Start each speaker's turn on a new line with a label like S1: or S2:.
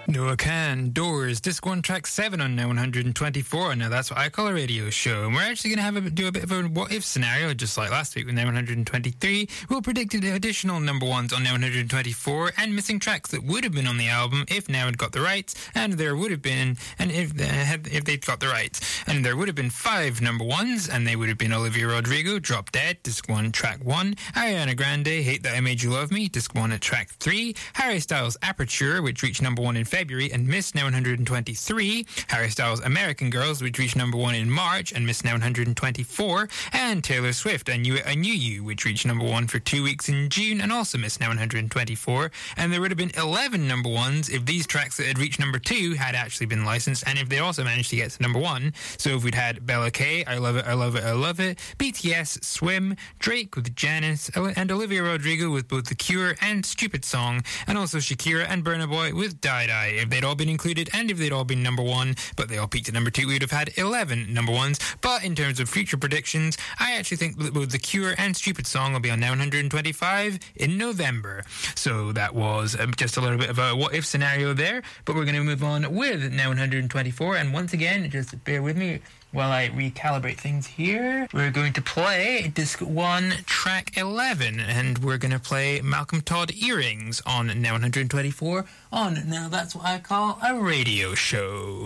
S1: Noah Can, Doors, Disc 1, Track 7 on Now 124. Now that's what I call a radio show. And we're actually going to do a bit of a what-if scenario, just like last week with Now 123. We'll predict additional number ones on Now 124 and missing tracks that would have been on the album if Now had got the rights, and there would have been, and if they'd got the rights. And there would have been 5 number ones, and they would have been Olivia Rodrigo, Drop Dead, Disc 1, Track 1, Ariana Grande, Hate That I Made You Love Me, Disc 1 at Track 3, Harry Styles, Aperture, which reached number 1 in February and missed Now 123, Harry Styles' American Girls, which reached number 1 in March and missed Now 124, and Taylor Swift, I Knew It, I Knew You, which reached number 1 for 2 weeks in June and also missed Now 124. And there would have been 11 number ones if these tracks that had reached number 2 had actually been licensed, and if they also managed to get to number 1. So if we'd had Bella K, I Love It, I Love It, I Love It, BTS, Swim, Drake with Janice, and Olivia Rodrigo with both The Cure and Stupid Song, and also Shakira and Burna Boy with Die Die. If they'd all been included and if they'd all been number 1, but they all peaked at number 2, we would have had 11 number ones. But in terms of future predictions, I actually think that both The Cure and Stupid Song will be on Now 125 in November. So that was just a little bit of a what-if scenario there, but we're going to move on with Now 124, and once again, just bear with me while I recalibrate things here. We're going to play Disc 1, Track 11, and we're going to play Malcolm Todd Earrings on Now 124 on Now That's What I Call a Radio Show.